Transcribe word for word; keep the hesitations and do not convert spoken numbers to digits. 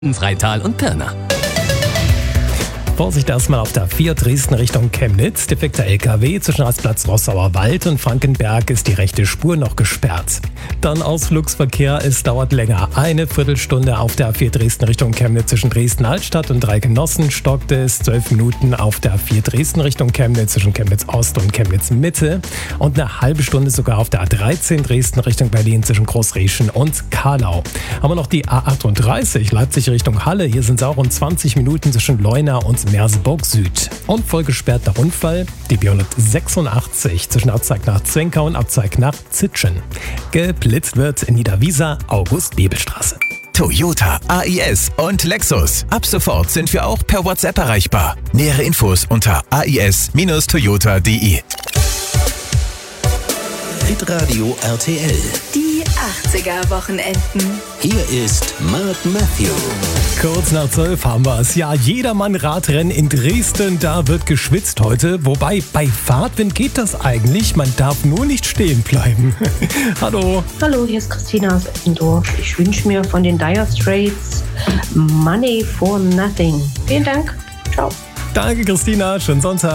Freital und Pirna. Vorsicht erstmal auf der vier Dresden Richtung Chemnitz. Defekter L K W zwischen Rastplatz Rossauer Wald und Frankenberg ist die rechte Spur noch gesperrt. Dann Ausflugsverkehr, es dauert länger. Eine Viertelstunde auf der vier Dresden Richtung Chemnitz zwischen Dresden-Altstadt und Dreigenossen stockte es. Zwölf Minuten auf der vier Dresden Richtung Chemnitz zwischen Chemnitz-Ost und Chemnitz-Mitte. Und eine halbe Stunde sogar auf der A dreizehn Dresden Richtung Berlin zwischen Großrieschen und Karlau. Haben wir noch die A achtunddreißig Leipzig Richtung Halle. Hier sind es auch rund zwanzig Minuten zwischen Leuna und Merseburg Süd. Und voll gesperrt der Unfall, die B hundertsechsundachtzig zwischen Abzeig nach Zwenkau und Abzeig nach Zitschen. Geblitzt wird in Niederwiesa, August-Bebel-Straße. Toyota, A I S und Lexus. Ab sofort sind wir auch per WhatsApp erreichbar. Nähere Infos unter a i s Bindestrich toyota punkt d e. Hitradio R T L. Die achtziger-Wochenenden. Hier ist Mark Matthew. Kurz nach zwölf haben wir es. Ja, Jedermann-Radrennen in Dresden, da wird geschwitzt heute. Wobei, bei Fahrtwind geht das eigentlich. Man darf nur nicht stehen bleiben. Hallo. Hallo, hier ist Christina aus Eppendorf. Ich wünsche mir von den Dire Straits Money for Nothing. Vielen Dank. Ciao. Danke, Christina. Schönen Sonntag.